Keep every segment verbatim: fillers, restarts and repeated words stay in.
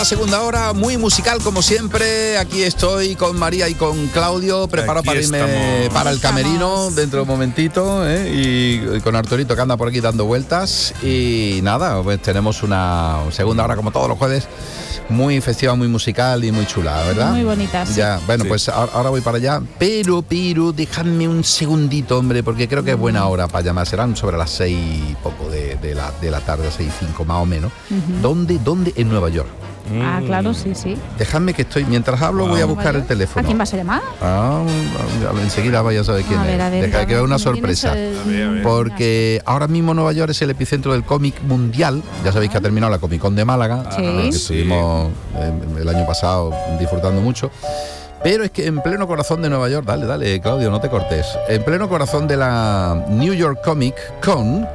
la segunda hora, muy musical como siempre. Aquí estoy con María y con Claudio, preparado Aquí para irme estamos. para el Estamos. camerino dentro de un momentito, ¿eh? y, y con Arturito que anda por aquí dando vueltas. Y nada, pues tenemos una segunda hora como todos los jueves, muy festiva, muy musical y muy chula, ¿verdad? Muy bonita, sí. Ya, bueno, Sí. pues ahora, ahora voy para allá, pero, pero, dejadme un segundito, hombre, porque creo que es buena hora para llamar. Serán sobre las seis y poco de, de, la, de la tarde, seis y cinco más o menos. Ujú. ¿Dónde? ¿Dónde? En Nueva York. Ah, claro, sí, sí. Dejadme que estoy, mientras hablo, Wow. voy a buscar el teléfono. ¿A quién vas a llamar? Ah, enseguida vaya a saber quién A ver, es. a ver, Deja a que ver, vea una ¿cómo tienes sorpresa. el- A ver, a ver. Porque ahora mismo Nueva York es el epicentro del cómic mundial. Ya sabéis que ha terminado la Comic Con de Málaga, Sí. que Sí. estuvimos eh, el año pasado disfrutando mucho. Pero es que en pleno corazón de Nueva York, dale, dale, Claudio, no te cortes. En pleno corazón de la New York Comic Con,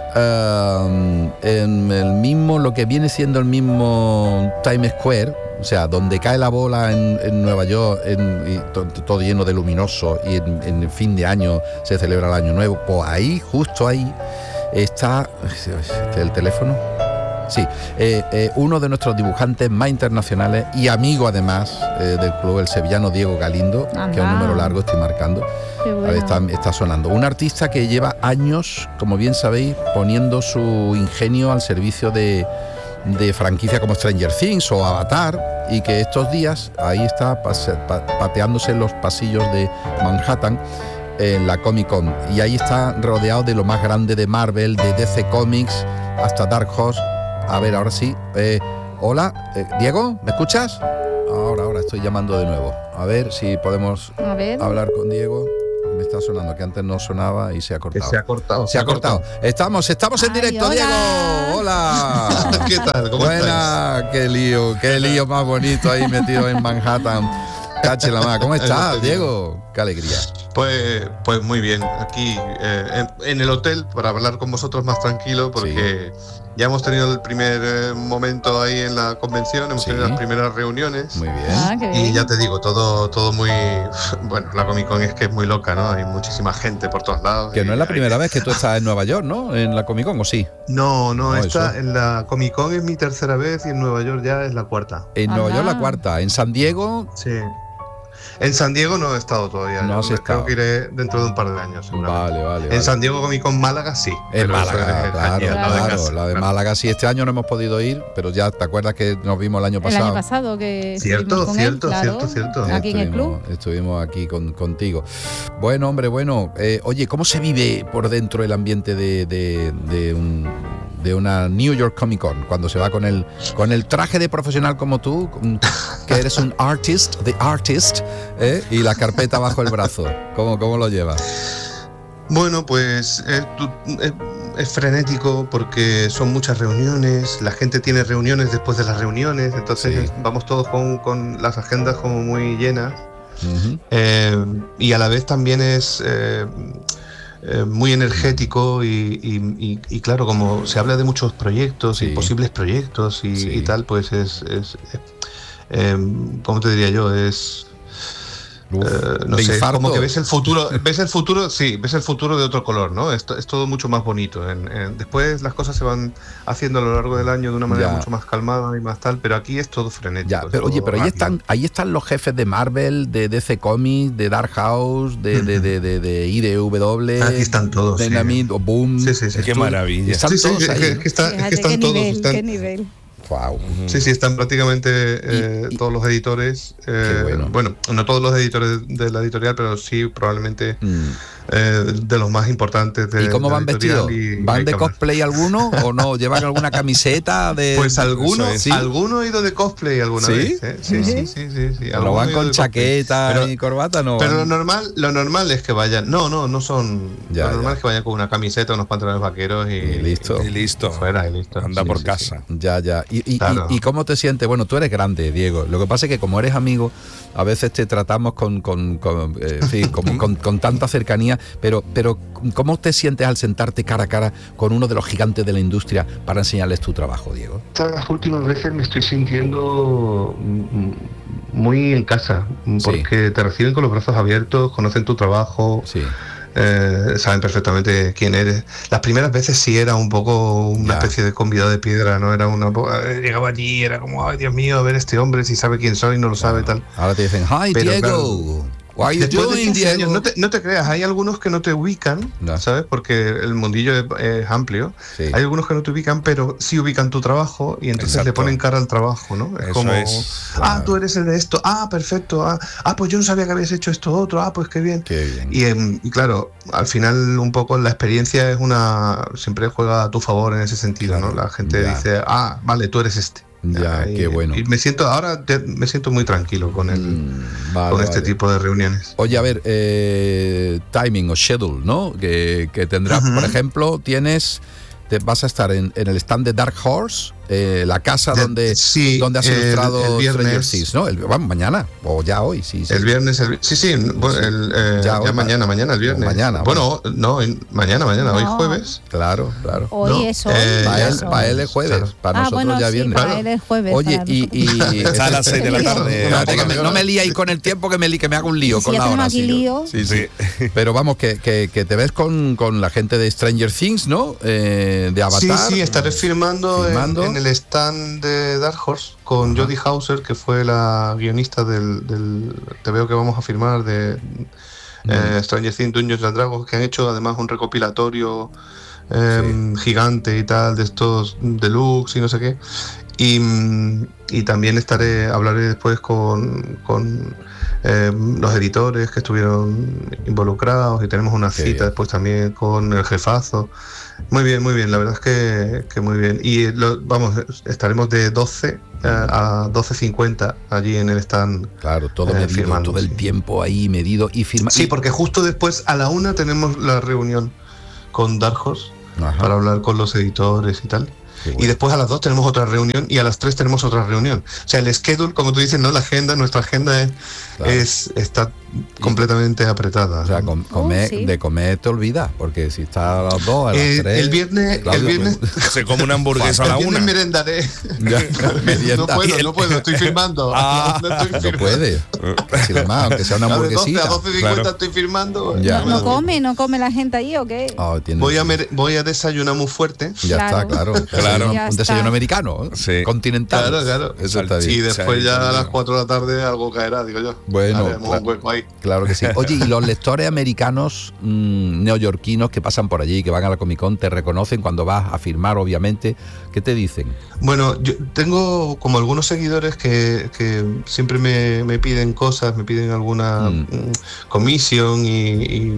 eh, en el mismo, lo que viene siendo el mismo Times Square, o sea, donde cae la bola en, en Nueva York, en, y to- todo lleno de luminoso, y en, en el fin de año se celebra el Año Nuevo, pues ahí, justo ahí, está el teléfono. Sí, eh, eh, uno de nuestros dibujantes más internacionales y amigo además eh, del club, el sevillano Diego Galindo, Anda. que es un número largo, estoy marcando. Qué A bueno. ver, está, está sonando. Un artista que lleva años, como bien sabéis, poniendo su ingenio al servicio de, de franquicias como Stranger Things o Avatar, y que estos días ahí está pase- pa- pateándose en los pasillos de Manhattan en la Comic Con, y ahí está rodeado de lo más grande de Marvel, de D C Comics hasta Dark Horse. A ver, ahora sí. Eh, hola, eh, Diego, ¿me escuchas? Ahora, ahora estoy llamando de nuevo. A ver si podemos A ver. hablar con Diego. Me está sonando, que antes no sonaba y se ha Que cortado. se ha cortado. Se ha cortado. Estamos, estamos en Ay, directo, hola. Diego. Hola. ¿Qué tal? ¿Cómo estáis? Buena, qué lío, qué lío más bonito ahí metido en Manhattan. Cache la más. ¿Cómo estás, Diego? Qué alegría. Pues, pues muy bien, aquí eh, en, en el hotel para hablar con vosotros más tranquilo, porque ya hemos tenido el primer eh, momento ahí en la convención, hemos Sí. tenido las primeras reuniones. Muy bien. Ah, qué bien. Y ya te digo, todo, todo muy... Bueno, la Comic Con es que es muy loca, ¿no? Hay muchísima gente por todos lados. Que no y es la hay- primera vez que tú estás en Nueva York, ¿no? En la Comic Con, ¿o sí? No, no, No, esta eso. en la Comic Con es mi tercera vez y en Nueva York ya es la cuarta. En Nueva Anda. York la cuarta. En San Diego, Sí. En San Diego no he estado todavía. No yo has creo estado. que iré dentro de un par de años, seguramente. vale, vale. En vale. San Diego Comic Con Málaga sí. En pero eso Málaga, es claro, allí al lado de claro. casa, La de claro. Málaga sí, este año no hemos podido ir, pero ya te acuerdas que nos vimos el año El pasado. año pasado que Cierto, estuvimos con cierto, él, claro, cierto, cierto. aquí en el club. Estuvimos- Estuvimos aquí con, contigo. Bueno, hombre, bueno. eh, oye, ¿cómo se vive por dentro el ambiente de, de, de un, de una New York Comic Con? Cuando se va con el, con el traje de profesional como tú, con- que eres un artist, the artist, ¿eh? y la carpeta bajo el brazo. ¿Cómo, cómo lo llevas? Bueno, pues eh, tú- es, es frenético porque son muchas reuniones, la gente tiene reuniones después de las reuniones, entonces Sí. es- vamos todos con, con las agendas como muy llenas. Ujú. Eh, y a la vez también es eh, eh, muy energético y, y- y- y claro, como se habla de muchos proyectos Sí. y posibles proyectos y, Sí. y tal, pues es, es eh, eh, ¿cómo te diría yo? Es Uf, eh, no de sé, es infarto. como que ves el futuro, ves el futuro, sí, ves el futuro de otro color, ¿no? Es, to- es todo mucho más bonito. En- en- después las cosas se van haciendo a lo largo del año de una manera Ya. mucho más calmada y más tal, pero aquí es todo frenético. Ya, es pero todo oye, pero ahí rápido. están, ahí están los jefes de Marvel, de D C Comics, de Dark House, de, de, de, de, de I D W, Aquí están todos, sí. Dynamite, o Boom. Sí, sí, sí. Qué Esto- maravilla. Están Sí, sí, todos es ahí. que, ¿no? es que está- es que Fíjate están qué todos. nivel, están- qué nivel. Guau. Sí, sí, están prácticamente eh, Y- y- todos los editores. eh, bueno. bueno. no todos los editores de la editorial, pero sí probablemente Mm. eh, de los más importantes de ¿Y cómo de la van editorial vestidos? y- ¿Van y de hay que hablar. cosplay alguno o no? ¿Llevan alguna camiseta de...? Pues alguno, Eso es. ¿Sí? alguno ha ido de cosplay alguna ¿Sí? vez. ¿eh? Sí, sí, sí, sí, sí. ¿O Alguno no ha van ido con de cosplay. chaqueta Pero- y corbata? No Pero lo van. normal, lo normal es que vayan. No, no, no son. Ya, lo normal ya. es que vayan con una camiseta, unos pantalones vaqueros y, Y listo. Y listo. fuera y listo. Anda Sí, por sí, casa. Ya, ya. ¿Y, y, Claro. y- y cómo te sientes? Bueno, tú eres grande, Diego. Lo que pasa es que como eres amigo, a veces te tratamos con, con, con, eh, en fin, con, con- con tanta cercanía, pero, pero ¿cómo te sientes al sentarte cara a cara con uno de los gigantes de la industria para enseñarles tu trabajo, Diego? Estas últimas veces me estoy sintiendo mm, muy en casa, Sí. porque te reciben con los brazos abiertos, conocen tu trabajo, Sí. eh, saben perfectamente quién eres. Las primeras veces sí era un poco una Ya. especie de convidado de piedra, ¿no? Era una eh, llegaba allí, era como, ay Dios mío, a ver este hombre, si sabe quién soy, no lo sabe, tal. Ahora te dicen, hi Pero, Diego, claro, what are you después de doing, quince Diego? años, no te, no te creas, hay algunos que no te ubican, No. ¿sabes? Porque el mundillo es, es amplio. Sí. Hay algunos que no te ubican, pero sí ubican tu trabajo y entonces Exacto. le ponen cara al trabajo, ¿no? Es Eso como, es, ah, claro. tú eres el de esto, ah, perfecto, ah, ah, pues yo no sabía que habías hecho esto otro, ah, pues qué bien. Qué bien. Y, em, y claro, al final un poco la experiencia es una, siempre juega a tu favor en ese sentido, Claro, ¿no? La gente ya. dice, ah, vale, tú eres este. Ya, y, qué bueno. Y me siento, ahora te- me siento muy tranquilo con el, Mm, vale, con este vale. tipo de reuniones. Oye, a ver, eh, timing o schedule, ¿no? Que, que tendrás, Ujú. por ejemplo, tienes, te vas a estar en, en el stand de Dark Horse, eh, la casa De- donde, sí, donde has el- ilustrado el viernes. Stranger Things, ¿no? El, vamos, mañana, o ya hoy, sí. sí. El viernes, el, sí, sí, bueno, el, eh, Ya ya, hoy, mañana, mañana, el viernes. mañana, Bueno, no, en- mañana, mañana, hoy No. jueves. Claro, claro. Hoy No, es hoy. eh, Para ya él, está. para él es jueves, Claro. para Ah, nosotros bueno, ya sí, viernes. para él es jueves. Oye, para y, nosotros. y Está a las seis de la tarde. Espérate, que me- no me liéis con el tiempo que me, li- que me haga un lío Si con ya la tenemos hora. aquí sí. lío. Sí, sí. Pero vamos, que, que, que te ves con, con la gente de Stranger Things, ¿no? Eh, de Sí, Avatar. sí, estaré firmando, en- Filmando. En, el stand de Dark Horse con Ajá. Jodie Hauser, que fue la guionista del, del Te veo que vamos a firmar de eh, Stranger Things, Dungeons and Dragons, que han hecho además un recopilatorio eh, gigante y tal, de estos deluxe y no sé qué. Y, mm, y también estaré, hablaré después con, con eh, los editores que estuvieron involucrados y tenemos una Qué cita bien. después también con el jefazo. Muy bien, muy bien, la verdad es que, que muy bien. Y lo- vamos, estaremos de doce a doce cincuenta allí en el stand. Claro, todo Eh, medido, firmando, todo el sí. tiempo ahí medido y firmando. Sí, porque justo después a la una tenemos la reunión con Dark Horse para hablar con los editores y tal. Y después a las dos tenemos otra reunión y a las tres tenemos otra reunión. O sea, el schedule, como tú dices, no la agenda, nuestra agenda es, Claro. es está completamente apretada. O sea, com- comer, sí. de comer te olvidas, porque si está a las dos, a las Eh, tres. el viernes, Claudio, el viernes, Se come una hamburguesa a el la viernes una. merendaré. Ya, merienda. No puedo, no puedo, estoy firmando. Ah, No estoy No firmando. puede. Si le más, aunque sea una Claro, de doce hamburguesita. a doce cincuenta Claro. estoy firmando. Ya. No, no come, no come la gente ahí o qué. Ah, tiene- Voy a, mer- voy a desayunar muy fuerte. Ya Claro. está, claro. Claro. Un, Ya un está. desayuno americano, ¿eh? Sí. Continental. Claro, claro. Eso está Y bien. después ya a las Exacto. cuatro de la tarde algo caerá, digo yo. Bueno, Haremos claro. un hueco ahí. Claro que sí. Oye, y los lectores americanos mmm, neoyorquinos que pasan por allí, que van a la Comic Con, te reconocen cuando vas a firmar, obviamente. ¿Qué te dicen? Bueno, yo tengo como algunos seguidores que, que siempre me, me piden cosas, me piden alguna Mm. mm, comisión y,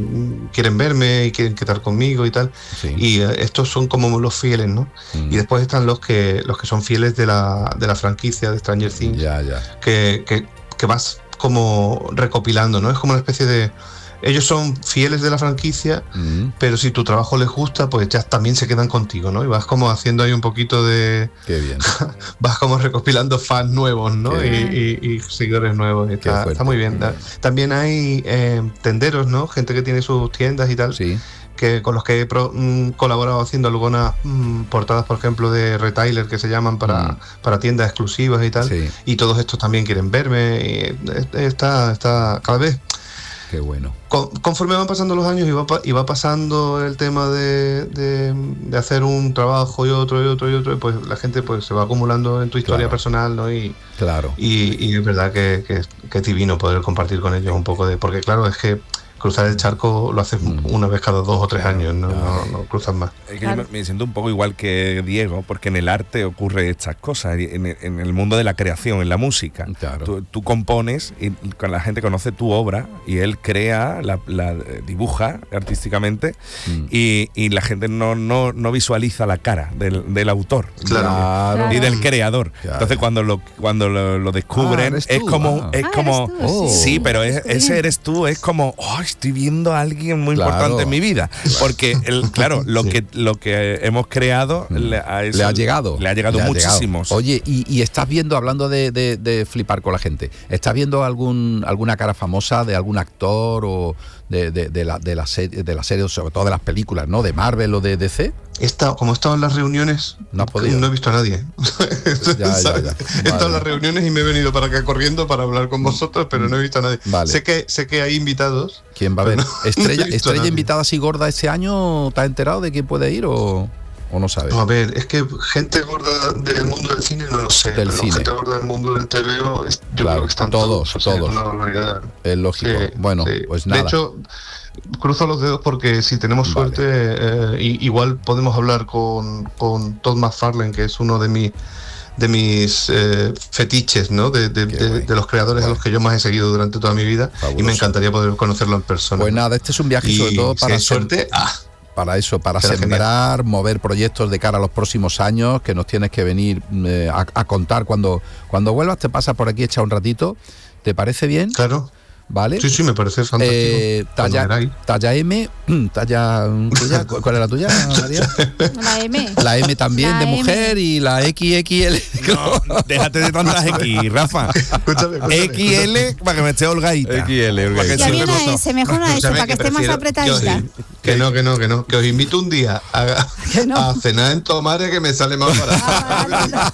y quieren verme y quieren quedar conmigo y tal. Sí. Y eh, estos son como los fieles, ¿no? Mm. Y después están los que los que son fieles de la, de la franquicia de Stranger Things, Ya, ya. que, que, que vas como recopilando, ¿no? Es como una especie de... Ellos son fieles de la franquicia, Mm, pero si tu trabajo les gusta, pues ya también se quedan contigo, ¿no? Y vas como haciendo ahí un poquito de... qué bien. Vas como recopilando fans nuevos, ¿no? Qué Y, y- y seguidores nuevos. Está, fuerte. está muy bien. También hay eh, tenderos, ¿no? Gente que tiene sus tiendas y tal, Sí. que con los que he pro- mm, colaborado haciendo algunas mm, portadas, por ejemplo, de retailer que se llaman para, Mm. para tiendas exclusivas y tal. Sí. Y todos estos también quieren verme. Y eh, está, está cada vez... Qué bueno. Con- conforme van pasando los años y va, pa- y va pasando el tema de, de- de hacer un trabajo y otro y otro y otro, pues la gente pues se va acumulando en tu historia Claro. personal, ¿no? Y, Claro. y, y es verdad que, que, que es divino poder compartir con ellos un poco de... Porque claro, es que cruzar el charco lo haces Mm. una vez cada dos o tres años, no, Claro. no, no cruzas más. Es que Claro. yo me, me siento un poco igual que Diego, porque en el arte ocurre estas cosas, y en el, en el mundo de la creación, en la música. Claro. Tú, tú compones y con la gente conoce tu obra y él crea, la, la, eh, dibuja artísticamente Mm. y, y la gente no, no, no visualiza la cara del, del autor. Claro. Claro. Y del creador. Claro. Entonces cuando lo cuando lo, lo descubren Ah, eres es tú, como ah. es Ah, como eres tú, Oh. sí, sí. pero es- Qué ese bien. eres tú, es como oh, estoy viendo a alguien muy Claro. importante en mi vida, porque el claro, lo Sí. que lo que hemos creado Mm. le, a eso Le ha llegado. le ha llegado Le ha muchísimos. Oye, y, y estás viendo, hablando de, de- de flipar con la gente, ¿estás viendo algún alguna cara famosa de algún actor o de, de, de, la, de, la serie, de la serie, sobre todo de las películas, ¿no? De Marvel o de D C. He estado, como he estado en las reuniones, no, has podido. no he visto a nadie. Ya, ya, ya. He estado en las reuniones y me he venido para acá corriendo para hablar con vosotros, pero no he visto a nadie. Vale. Sé que sé que hay invitados. ¿Quién va a ver? No, ¿Estrella, no estrella invitada así gorda este año? ¿Te has enterado de quién puede ir o, o no sabes? No, a ver, es que gente gorda del mundo del cine no lo sé. Del pero cine. Gente gorda del mundo del T V O, es- yo Claro, creo que están todos, todos. o sea, todos. es una barbaridad. Es lógico. Sí, bueno, sí. pues nada. De hecho, cruzo los dedos porque si tenemos Vale. suerte, eh, i- igual podemos hablar con, con Todd McFarlane, que es uno de mis de mis eh, fetiches, ¿no? De, de, Qué de- guay. de los creadores Guay. a los que yo más he seguido durante toda mi vida, Fabuloso. y me encantaría poder conocerlo en persona. Pues nada, este es un viaje y sobre todo si para hay sem- suerte, ¡ah! para eso, para Será sembrar, mover proyectos de cara a los próximos años, que nos tienes que venir eh, a, a contar cuando cuando vuelvas, te pasas por aquí, echa un ratito. ¿Te parece bien? Claro. ¿Vale? Sí, sí, me parece fantástico. Eh, Cuando talla, queráis. talla M, talla tuya, ¿cu- ¿cuál es la tuya, María? La M. La M también La de M. mujer y la X X L. No, déjate de tantas X, Rafa. Escúchame, escúchame. X L para que me esté holgadita. X L, Para que Ya se viene me una nota. S, mejor una S, Escúchame, para que esté más prefiero- apretadita. yo- Que no, que no, que no. Que os invito un día a, Que no. a cenar en Tomares, que me sale más barato.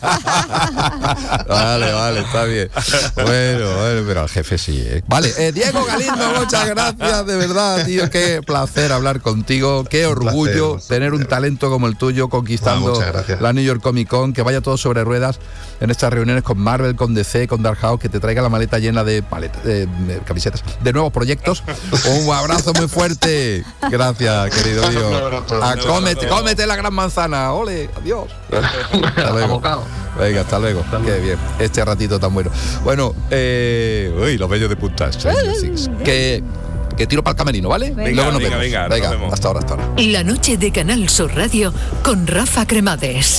Vale, vale, está bien. Bueno, bueno, pero al jefe sí, ¿eh? Vale, eh, Diego Galindo, muchas gracias, de verdad, tío. Qué placer hablar contigo. Qué orgullo placer, tener un talento como el tuyo conquistando Ah, muchas gracias. la New York Comic Con. Que vaya todo sobre ruedas en estas reuniones con Marvel, con D C, con Dark House. Que te traiga la maleta llena de, maleta, de, de camisetas, de nuevos proyectos. Un abrazo muy fuerte. Gracias, querido Diego. Un abrazo. Ah, cómete, cómete la gran manzana. Ole, adiós. Hasta luego. Abocado. Venga, hasta luego. Qué bien. Este ratito tan bueno. Bueno, eh, uy, los bellos de punta. Stranger Things. Que, que tiro para el camerino, ¿vale? Venga, Luego nos venga, vemos. venga, nos vemos. hasta ahora, hasta ahora. La noche de Canal Sur Radio con Rafa Cremades.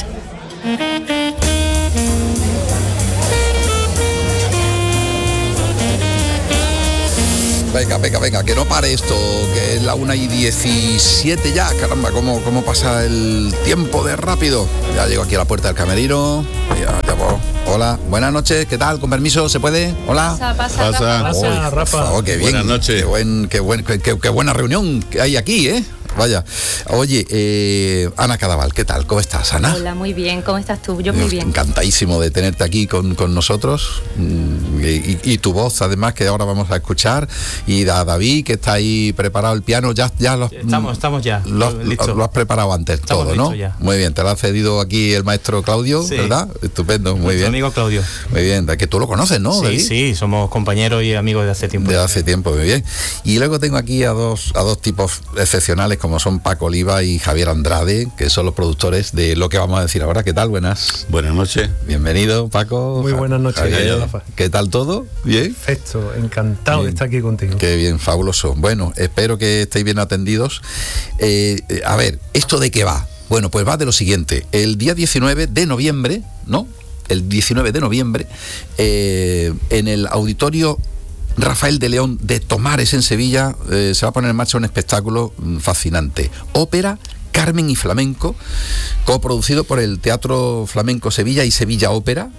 Venga, venga, venga, que no pare esto, que es la una y diecisiete ya. Caramba, cómo, cómo pasa el tiempo de rápido. Ya llego aquí a la puerta del camerino. Ya, ya voy. Hola, buenas noches, ¿qué tal? Con permiso, ¿se puede? Hola. Pasa, pasa, Pasa. Rafa. Uy, Rafa. por favor, qué bien. Buenas noches. Qué, buen, qué, buen, qué, qué- qué buena reunión que hay aquí, ¿eh? Vaya. Oye, eh, Ana Cadaval, ¿qué tal? ¿Cómo estás, Ana? Hola, muy bien. ¿Cómo estás tú? Yo muy bien. Encantadísimo de tenerte aquí con, con nosotros. Mm, Y, y- y tu voz, además, que ahora vamos a escuchar. Y a David, que está ahí preparado el piano. Ya, ya lo, Estamos, estamos ya. lo, listo. lo has preparado antes Estamos todo, ¿no? listos ya. Muy bien, te lo ha cedido aquí el maestro Claudio, Sí. ¿verdad? Estupendo, muy Nuestro bien. amigo Claudio. Muy bien, de que tú lo conoces, ¿no, Sí, David? sí, somos compañeros y amigos de hace tiempo. De hace tiempo, muy bien. Y luego tengo aquí a dos, a dos tipos excepcionales como son Paco Oliva y Javier Andrade, que son los productores de lo que vamos a decir ahora. ¿Qué tal? Buenas. Buenas noches. Bienvenido, Paco. Muy buenas noches, Javier. Rafa. ¿Qué tal todo? ¿Bien? Perfecto, encantado Bien. de estar aquí contigo. Qué bien, fabuloso. Bueno, espero que estéis bien atendidos. Eh, eh, a ver, ¿esto de qué va? Bueno, pues va de lo siguiente. El día diecinueve de noviembre, ¿no? El diecinueve de noviembre, eh, en el auditorio Rafael de León de Tomares en Sevilla, eh, se va a poner en marcha un espectáculo mm, fascinante. Ópera, Carmen y Flamenco, coproducido por el Teatro Flamenco Sevilla y Sevilla Ópera.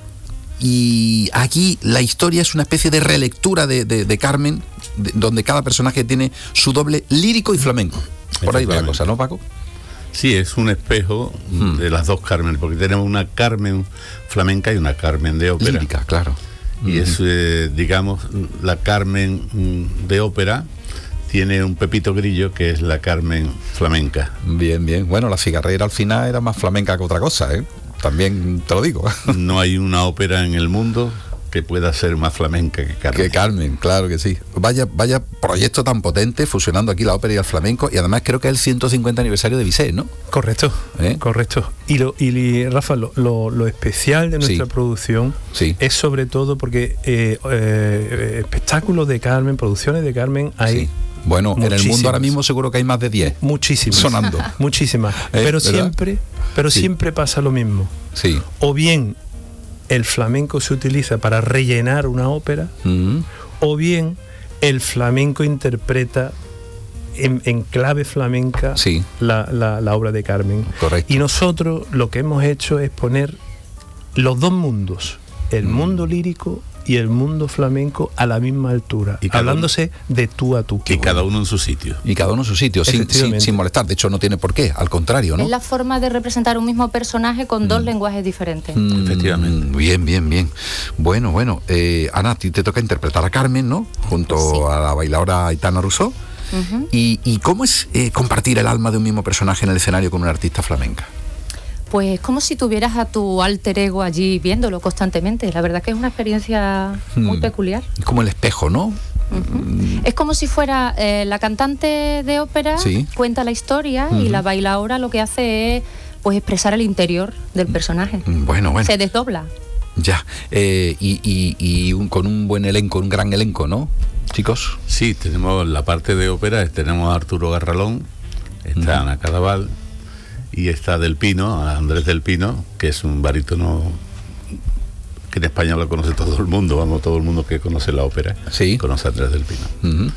Y aquí la historia es una especie de relectura de, de- de Carmen, de- donde cada personaje tiene su doble lírico y flamenco. Por ahí va la cosa, ¿no, Paco? Sí, es un espejo de las dos Carmen, porque tenemos una Carmen flamenca y una Carmen de ópera. Lírica, claro. Y es, eh, digamos, la Carmen mm, de ópera tiene un Pepito Grillo que es la Carmen flamenca. Bien, bien. Bueno, la cigarrera al final era más flamenca que otra cosa, ¿eh? También te lo digo. No hay una ópera en el mundo que pueda ser más flamenca que Carmen. Que Carmen, claro que sí. Vaya, vaya proyecto tan potente, fusionando aquí la ópera y el flamenco, y además creo que es el ciento cincuenta aniversario de Bizet, ¿no? Correcto, ¿Eh? correcto. Y, lo, y Rafa, lo, lo, lo especial de nuestra Sí. producción Sí. es sobre todo porque eh, eh, espectáculos de Carmen, producciones de Carmen, hay Sí. Bueno, en el mundo muchísimas. ahora mismo seguro que hay más de diez. muchísimas. Sonando. Muchísimas. ¿Eh? Pero ¿Verdad? siempre, pero Sí. siempre pasa lo mismo. Sí. O bien el flamenco se utiliza para rellenar una ópera, Mm. o bien el flamenco interpreta en, en clave flamenca Sí. la, la- la obra de Carmen. Correcto. Y nosotros lo que hemos hecho es poner los dos mundos, el Mm. mundo lírico y el mundo flamenco a la misma altura, y hablándose uno, de tú a tú. Y bueno. cada uno en su sitio. Y cada uno en su sitio, sin, sin, sin molestar. De hecho, no tiene por qué, al contrario, ¿no? Es la forma de representar un mismo personaje con mm. dos lenguajes diferentes. Mm, Efectivamente. Bien, bien, bien. Bueno, bueno. Eh, Ana, a ti te toca interpretar a Carmen, ¿no? Junto sí. a la bailadora Aitana Rousseau. Uh-huh. ¿Y, ¿Y cómo es eh, compartir el alma de un mismo personaje en el escenario con una artista flamenca? Pues como si tuvieras a tu alter ego allí viéndolo constantemente. La verdad que es una experiencia hmm. muy peculiar. Es como el espejo, ¿no? Uh-huh. Es como si fuera eh, la cantante de ópera, sí. cuenta la historia uh-huh. y la bailadora lo que hace es pues expresar el interior del personaje. Bueno, bueno. Se desdobla. Ya. Eh, y y, y un, con un buen elenco, un gran elenco, ¿no, chicos? Sí, tenemos la parte de ópera, tenemos a Arturo Garralón, está uh-huh. Ana Cadaval y está Del Pino, Andrés Del Pino, que es un barítono que en España lo conoce todo el mundo, vamos, todo el mundo que conoce la ópera, sí. conoce a Andrés Del Pino. Uh-huh.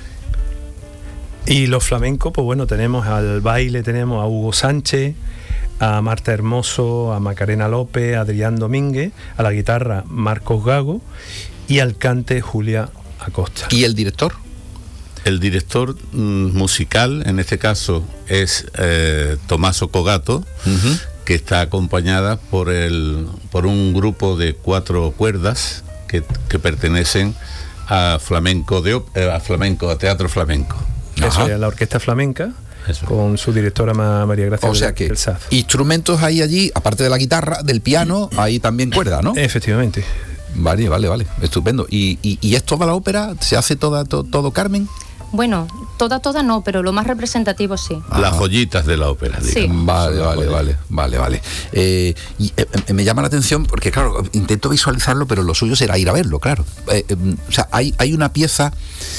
Y los flamencos, pues bueno, tenemos al baile, tenemos a Hugo Sánchez, a Marta Hermoso, a Macarena López, a Adrián Domínguez, a la guitarra Marcos Gago y al cante Julia Acosta. ¿Y el director? El director mm, musical, en este caso, es eh, Tommaso Cogato, uh-huh. que está acompañada por, el, por un grupo de cuatro cuerdas que, que pertenecen a flamenco, de, eh, a flamenco, a teatro flamenco. Eso es la Orquesta Flamenca. Eso. Con su directora María Gracia. O sea que del S A F. Instrumentos hay allí, aparte de la guitarra, del piano, hay también cuerda, ¿no? Efectivamente. Vale, vale, vale, estupendo. ¿Y, y, y es toda la ópera? ¿Se hace toda, to, todo, Carmen? Bueno, toda, toda no, pero lo más representativo sí. Las joyitas de la ópera, sí. digamos. Vale, vale, vale, vale, vale. Eh, y eh, me llama la atención porque, claro, intento visualizarlo, pero lo suyo será ir a verlo, claro. Eh, eh, o sea, hay, hay una pieza...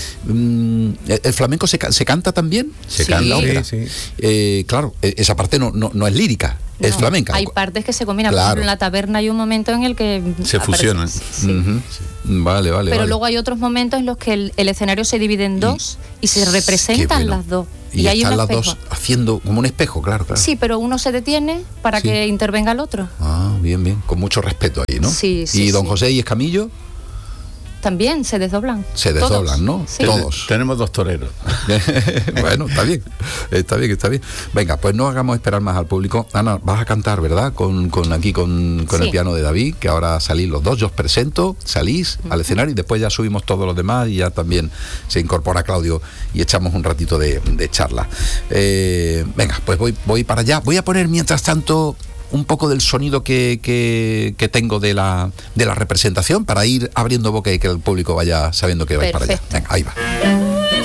¿El flamenco se, se canta también? Se sí. canta la ópera. Sí, sí. Eh, claro, esa parte no, no, no es lírica, no, es flamenca. Hay partes que se combinan. Claro. Por ejemplo, en la taberna hay un momento en el que se fusionan. Sí. Uh-huh. Sí. Vale, vale. Pero vale. luego hay otros momentos en los que el, el escenario se divide en dos y, y se representan bueno. las dos. Y, y hay están las dos haciendo como un espejo, claro, claro. Sí, pero uno se detiene para sí. que intervenga el otro. Ah, bien, bien. Con mucho respeto ahí, ¿no? Sí, sí. ¿Y don sí. José y Escamillo? También se desdoblan. Se desdoblan, todos, ¿no? Sí. Todos. Tenemos dos toreros. Bueno, está bien, está bien, está bien. Venga, pues no hagamos esperar más al público. Ana, vas a cantar, ¿verdad? Con, con aquí, con, con sí. el piano de David, que ahora salís los dos, yo os presento, salís uh-huh. al escenario y después ya subimos todos los demás y ya también se incorpora Claudio y echamos un ratito de, de charla. Eh, venga, pues voy, voy para allá. Voy a poner mientras tanto un poco del sonido que, que, que tengo de la, de la representación para ir abriendo boca y que el público vaya sabiendo que vais para allá. Venga, ahí va.